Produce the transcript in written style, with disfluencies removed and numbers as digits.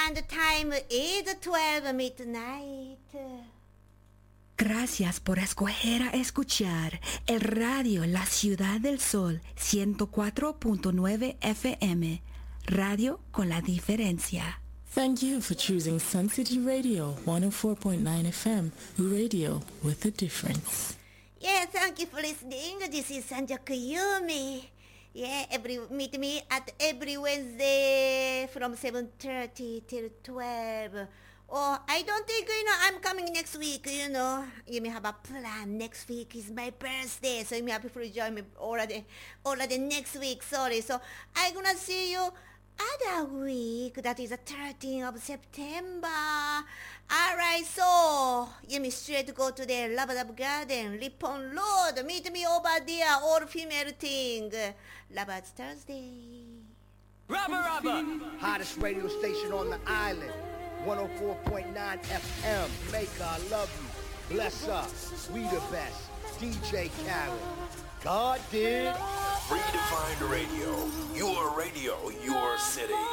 and the time is 12 midnight. Gracias por escoger a escuchar el radio La Ciudad del Sol 104.9 FM. Radio con la diferencia. Thank you for choosing Sun City Radio 104.9 FM. Radio with a difference. Yeah, thank you for listening. This is Sanjaku Yumi. Yeah, meet me at every Wednesday from 7:30 till 12. Oh, I don't think, I'm coming next week, You may have a plan. Next week is my birthday, so you may have to join me already next week, sorry. So I'm gonna see you other week, that is the 13th of September. Alright, so you may straight go to the Love Garden, Ripon Road. Meet me over there, all female thing. Lovers Thursday. Rubber! Hottest radio station on the island. 104.9 FM. Maker, I love you. Bless us. We the best. DJ Khaled. God did. Redefined Radio. Your radio, your city.